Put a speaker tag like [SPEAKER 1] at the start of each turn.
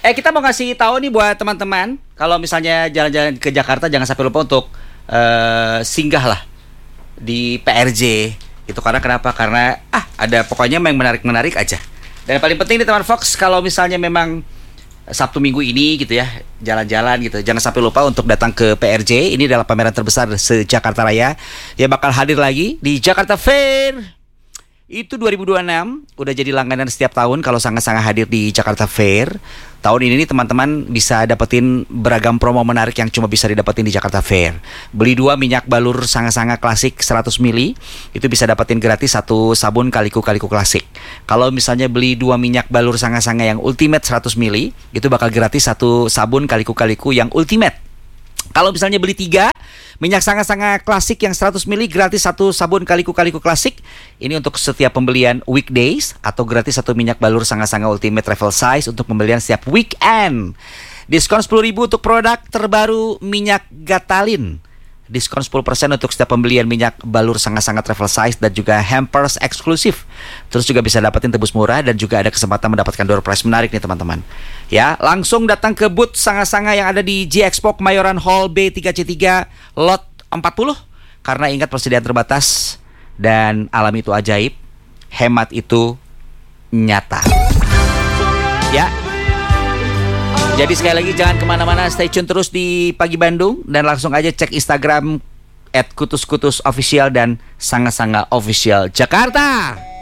[SPEAKER 1] Kita mau ngasih tahu nih buat teman-teman, kalau misalnya jalan-jalan ke Jakarta jangan sampai lupa untuk singgah lah di PRJ. Itu karena kenapa? Karena ada pokoknya yang menarik-menarik aja. Dan yang paling penting nih teman Fox, kalau misalnya memang Sabtu Minggu ini gitu ya, jalan-jalan gitu, jangan sampai lupa untuk datang ke PRJ. Ini adalah pameran terbesar se-Jakarta Raya yang bakal hadir lagi di Jakarta Fair. Itu 2026 udah jadi langganan setiap tahun kalau sangat-sangat hadir di Jakarta Fair. Tahun ini nih teman-teman bisa dapetin beragam promo menarik yang cuma bisa didapetin di Jakarta Fair. Beli 2 minyak balur sangat-sangat klasik 100 ml, itu bisa dapetin gratis 1 sabun kaliku-kaliku klasik. Kalau misalnya beli 2 minyak balur sangat-sangat yang ultimate 100 ml, itu bakal gratis 1 sabun kaliku-kaliku yang ultimate. Kalau misalnya beli 3 minyak sangat-sangat klasik yang 100 ml, gratis 1 sabun kaliku-kaliku klasik. Ini untuk setiap pembelian weekdays, atau gratis 1 minyak balur sangat-sangat ultimate travel size untuk pembelian setiap weekend. Diskon 10.000 untuk produk terbaru minyak Gatalin. Diskon 10% untuk setiap pembelian minyak balur sangat-sangat travel size dan juga hampers eksklusif. Terus juga bisa dapetin tebus murah dan juga ada kesempatan mendapatkan door prize menarik nih teman-teman. Ya, langsung datang ke booth sangat-sangat yang ada di G-Expo Kemayoran Hall B3C3 lot 40. Karena ingat persediaan terbatas dan alam itu ajaib, hemat itu nyata. Ya. Jadi sekali lagi jangan kemana-mana, stay tune terus di Pagi Bandung dan langsung aja cek Instagram @kutuskutusofficial dan sangat-sangat official Jakarta.